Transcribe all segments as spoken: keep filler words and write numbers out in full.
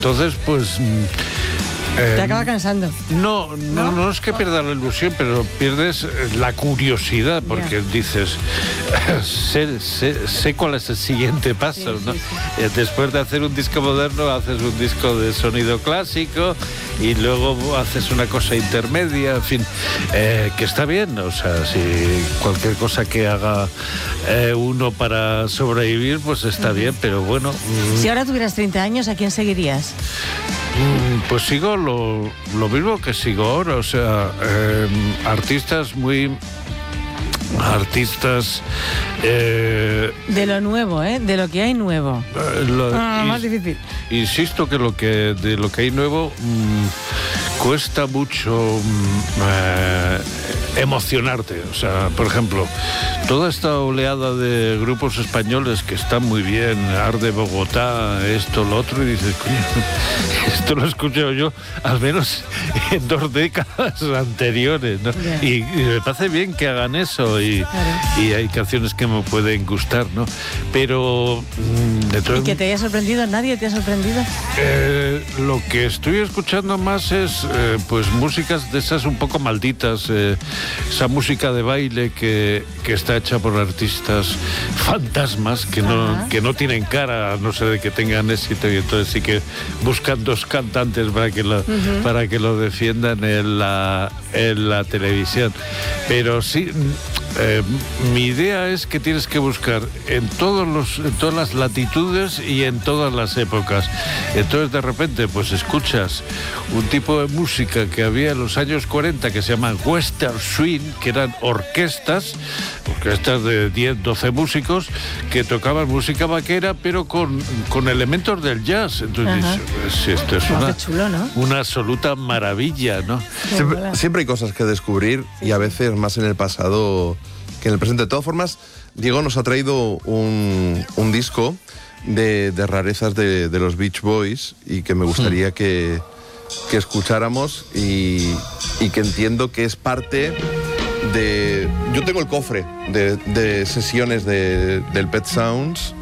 Entonces, pues... Eh, Te acaba cansando. No, no, no, no es que pierdas la ilusión, pero pierdes la curiosidad, porque yeah. dices, sé, sé, sé cuál es el siguiente paso, sí, ¿no? Sí, sí. Después de hacer un disco moderno, haces un disco de sonido clásico y luego haces una cosa intermedia, en fin, eh, que está bien, o sea, si cualquier cosa que haga eh, uno para sobrevivir, pues está uh-huh. bien, pero bueno... Si ahora tuvieras treinta años, ¿a quién seguirías? Pues sigo lo, lo mismo que sigo ahora, o sea, eh, artistas muy... artistas... Eh, de lo nuevo, ¿eh? De lo que hay nuevo. Eh, lo, ah, más difícil. Insisto que, lo que de lo que hay nuevo mmm, cuesta mucho mmm, eh, emocionarte. O sea, por ejemplo, toda esta oleada de grupos españoles que están muy bien, Arde Bogotá, esto, lo otro, y dices, coño, esto lo he escuchado yo al menos en dos décadas anteriores, ¿no? Yeah. Y, y me parece bien que hagan eso y, claro. y hay canciones que me pueden gustar, ¿no? Pero... De todo... ¿Y que te haya sorprendido? ¿Nadie te ha sorprendido? Eh, lo que estoy escuchando más es eh, pues músicas de esas un poco malditas, eh, esa música de baile que, que está hecha por artistas fantasmas que no, que no tienen cara, a no ser de que tengan éxito, y entonces sí que buscan dos cantantes para que lo, uh-huh. para que lo defiendan en la, en la televisión. Pero sí... Eh, mi idea es que tienes que buscar en todos los, en todas las latitudes y en todas las épocas. Entonces de repente pues escuchas un tipo de música que había en los años cuarenta que se llaman Western Swing, que eran orquestas, orquestas de diez, doce músicos que tocaban música vaquera pero con, con elementos del jazz. Entonces dices, esto es una, chulo, ¿no? una absoluta maravilla, ¿no? Siempre, siempre hay cosas que descubrir y a veces más en el pasado que en el presente. De todas formas, Diego nos ha traído un, un disco de, de rarezas de, de los Beach Boys y que me gustaría mm. que, que escucháramos y, y que entiendo que es parte de... Yo tengo el cofre de, de sesiones de, del Pet Sounds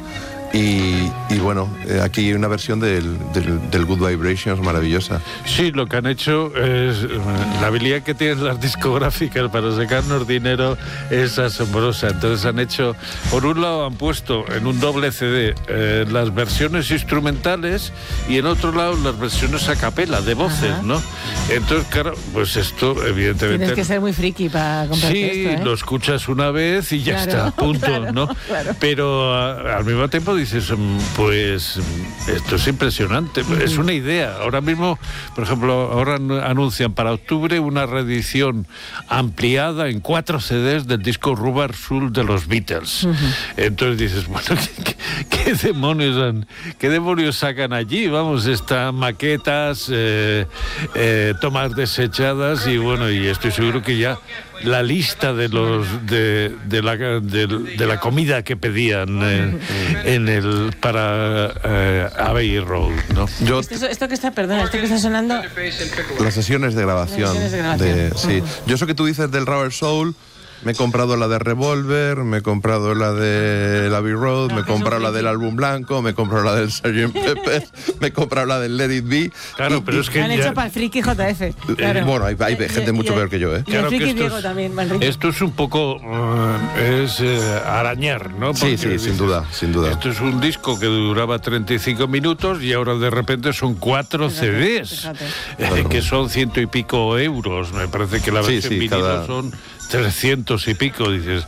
y, y bueno, eh, aquí hay una versión del, del, del Good Vibrations maravillosa. Sí, lo que han hecho es... La habilidad que tienen las discográficas para sacarnos dinero es asombrosa. Entonces han hecho... Por un lado han puesto en un doble C D eh, las versiones instrumentales y en otro lado las versiones a capela, de voces, Ajá. ¿no? Entonces, claro, pues esto evidentemente... Tienes que ser muy friki para comprarte sí, esto, ¿eh? lo escuchas una vez y ya claro, está, punto, claro, ¿no? Claro. Pero a, al mismo tiempo dices, pues esto es impresionante, mm. es una idea. Ahora mismo, por ejemplo, ahora anuncian para octubre una reedición ampliada en cuatro C Ds del disco Rubber Soul de los Beatles. Uh-huh. Entonces dices, bueno, ¿qué, qué, qué demonios han, qué demonios sacan allí? Vamos, están maquetas, eh, eh, tomas desechadas y bueno, y estoy seguro que ya la lista de los de, de, la, de, de la comida que pedían eh, en el para eh, Abbey Road, ¿no? Yo, esto, esto que está, perdona, esto que está sonando. Las sesiones de grabación. Las sesiones de grabación. De, sí. Uh-huh. Yo eso que tú dices del Rubber Soul. Me he comprado la de Revolver, me he comprado la de Abbey Road, no, me he comprado la del álbum blanco, me he comprado la del sergeant Pepper, me he comprado la del Let It Be. Claro, y, pero es que han ya... hecho para el friki J F. Claro. Bueno, hay, hay gente y, mucho y, peor que yo, ¿eh? Y claro el friki que esto Diego es, también, esto es un poco... Uh, es eh, arañar, ¿no? Porque sí, sí, dices, sin duda, sin duda. Esto es un disco que duraba treinta y cinco minutos y ahora de repente son cuatro fíjate, C Ds, fíjate. Eh, que son ciento y pico euros. Me parece que la versión sí, sí, vinilo cada... son... trescientos y pico, dices,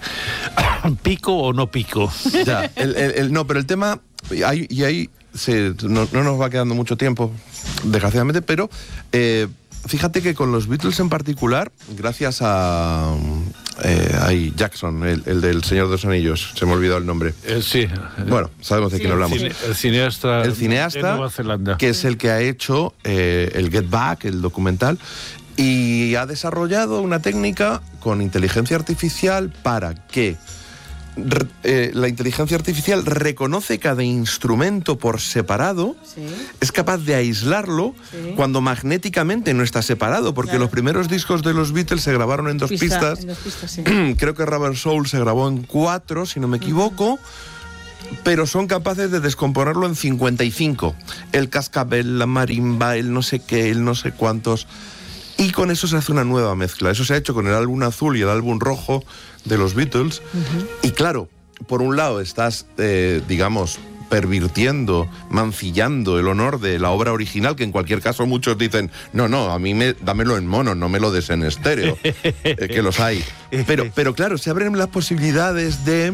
¿pico o no pico? Ya, el, el, el, no, pero el tema, hay, y ahí se, no, no nos va quedando mucho tiempo, desgraciadamente, pero eh, fíjate que con los Beatles en particular, gracias a eh, ahí Jackson, el, el del Señor de los Anillos, se me ha olvidado el nombre. Eh, sí. Bueno, sabemos de sí, quién hablamos. El, cine, el cineasta, el cineasta de Nueva Zelanda, que es el que ha hecho eh, el Get Back, el documental. Y ha desarrollado una técnica con inteligencia artificial para que eh, la inteligencia artificial reconoce cada instrumento por separado, sí. es capaz de aislarlo sí. cuando magnéticamente no está separado, porque claro. los primeros discos de los Beatles se grabaron en dos Pista, pistas. En dos pistas sí. Creo que Rubber Soul se grabó en cuatro, si no me equivoco. Uh-huh. pero son capaces de descomponerlo en cincuenta y cinco. El cascabel, la marimba, el no sé qué, el no sé cuántos. Y con eso se hace una nueva mezcla. Eso se ha hecho con el álbum azul y el álbum rojo de los Beatles. Uh-huh. Y claro, por un lado estás, eh, digamos, pervirtiendo, mancillando el honor de la obra original, que en cualquier caso muchos dicen, no, no, a mí me, dámelo en mono, no me lo des en estéreo, eh, que los hay. Pero, pero claro, se abren las posibilidades de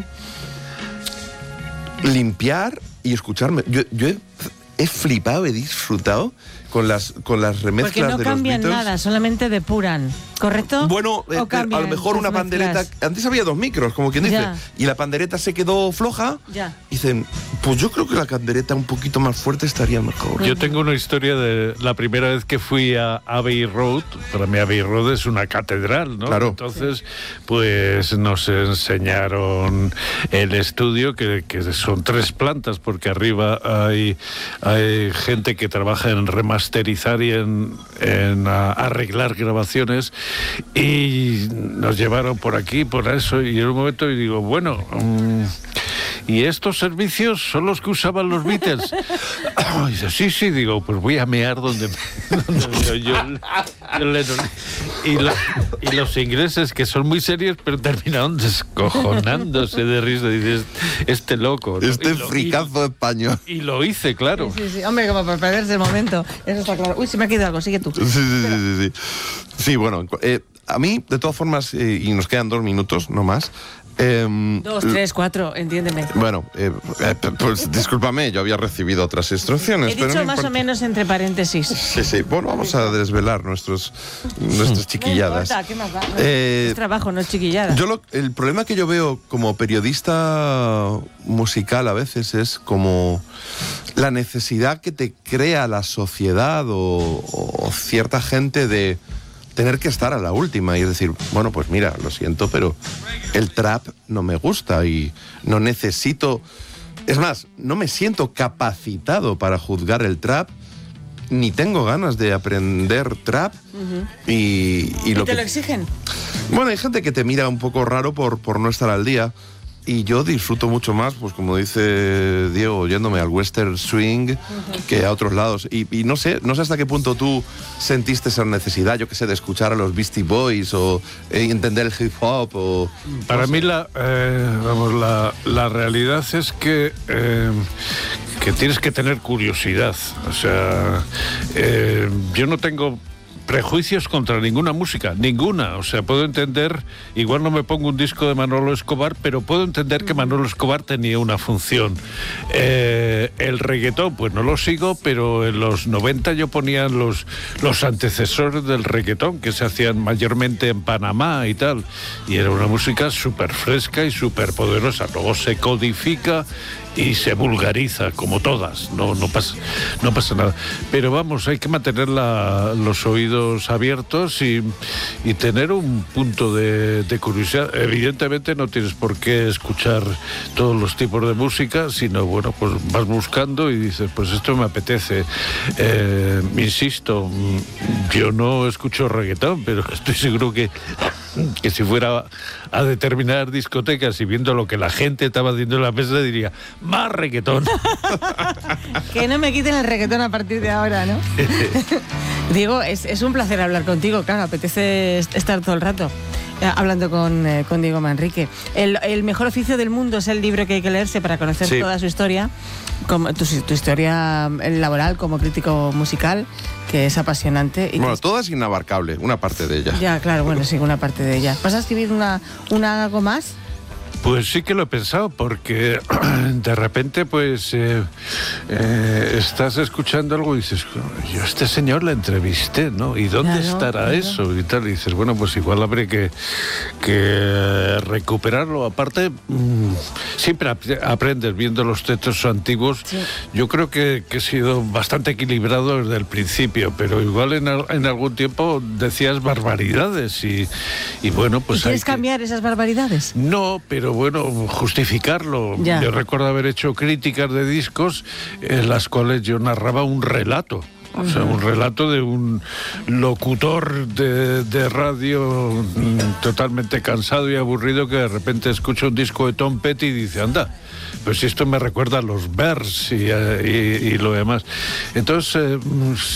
limpiar y escucharme. Yo, yo he, he flipado, he disfrutado con las, con las remezclas de los Beatles. Porque no cambian nada, solamente depuran, ¿correcto? Bueno, eh, a lo mejor una pandereta... Antes había dos micros, como quien dice, ya. Y la pandereta se quedó floja. Ya. Dicen, pues yo creo que la pandereta un poquito más fuerte estaría mejor. Yo tengo una historia de la primera vez que fui a Abbey Road. Para mí Abbey Road es una catedral, ¿no? Claro. Entonces, pues nos enseñaron el estudio, que, que son tres plantas, porque arriba hay, hay gente que trabaja en remasterizar y en, en a, arreglar grabaciones, y nos llevaron por aquí, por eso, y en un momento y digo, bueno, um, ¿y estos servicios son los que usaban los Beatles? Y dice, sí, sí, digo, pues voy a mear donde, donde yo, yo, yo y, lo, y los ingleses, que son muy serios, pero terminaron descojonándose de risa. Dices, este loco, ¿no? Este lo, fricazo y, español. Y lo hice, claro. Sí, sí, sí. Hombre, como para perderse el momento. Eso está claro. Uy, se me ha quedado algo, sigue tú. Sí, sí, sí, sí, sí. Sí, bueno, eh, a mí, de todas formas, eh, y nos quedan dos minutos, no más. Eh, Dos, tres, cuatro, entiéndeme. Bueno, eh, eh, pues discúlpame, yo había recibido otras instrucciones. He dicho pero no más importa. o menos entre paréntesis. Sí, sí. Bueno, vamos a desvelar nuestros, nuestras chiquilladas. No importa, ¿qué más da? No, Eh, es trabajo, no es chiquillada. Yo lo, el problema que yo veo como periodista musical a veces es como la necesidad que te crea la sociedad o, o cierta gente de tener que estar a la última y es decir, bueno, pues mira, lo siento, pero el trap no me gusta y no necesito... Es más, no me siento capacitado para juzgar el trap, ni tengo ganas de aprender trap. Uh-huh. y, y, ¿Y lo te que... lo exigen? Bueno, hay gente que te mira un poco raro por, por no estar al día. Y yo disfruto mucho más, pues como dice Diego, yéndome al western swing, uh-huh, que a otros lados. Y, y no sé, no sé hasta qué punto tú sentiste esa necesidad, yo qué sé, de escuchar a los Beastie Boys o eh, entender el hip hop o... Para no mí sé. la, eh, vamos, la, la realidad es que, eh, que tienes que tener curiosidad. O sea, eh, yo no tengo prejuicios contra ninguna música, ninguna. O sea, puedo entender, igual no me pongo un disco de Manolo Escobar, pero puedo entender que Manolo Escobar tenía una función. Eh, el reggaetón, pues no lo sigo, pero en los noventa yo ponía los, los antecesores del reggaetón, que se hacían mayormente en Panamá y tal, y era una música súper fresca y súper poderosa. Luego se codifica y se vulgariza, como todas, no, no, pasa, no pasa nada. Pero vamos, hay que mantener la, los oídos abiertos y, y tener un punto de, de curiosidad. Evidentemente no tienes por qué escuchar todos los tipos de música, sino, bueno, pues vas buscando y dices, pues esto me apetece. Eh, insisto, yo no escucho reggaetón, pero estoy seguro que, que si fuera a determinadas discotecas y viendo lo que la gente estaba haciendo en la mesa, diría, más reggaetón. Que no me quiten el reggaetón a partir de ahora, ¿no? Diego, es, es un placer hablar contigo, claro, apetece estar todo el rato eh, hablando con, eh, con Diego Manrique. El, el mejor oficio del mundo es el libro que hay que leerse para conocer sí. toda su historia, como, tu, tu historia laboral como crítico musical, que es apasionante. Y bueno, que... toda es inabarcable, una parte de ella. Ya, claro, bueno, sí, una parte de ella. ¿Vas a escribir una, una algo más? Pues sí que lo he pensado, porque de repente pues eh, eh, estás escuchando algo y dices, yo a este señor le entrevisté, ¿no? ¿Y dónde claro, estará claro. eso? Y tal, y dices, bueno, pues igual habré que, que recuperarlo. Aparte, mmm, siempre ap aprendes viendo los textos antiguos. Sí. Yo creo que, que he sido bastante equilibrado desde el principio, pero igual en, en algún tiempo decías barbaridades y, y bueno, pues... ¿Y quieres hay que... cambiar esas barbaridades? No, pero bueno, justificarlo. Ya. Yo recuerdo haber hecho críticas de discos en las cuales yo narraba un relato. O sea, un relato de un locutor de, de radio mm, totalmente cansado y aburrido que de repente escucha un disco de Tom Petty y dice, anda, pues esto me recuerda a los Bears y, y, y lo demás. Entonces, eh,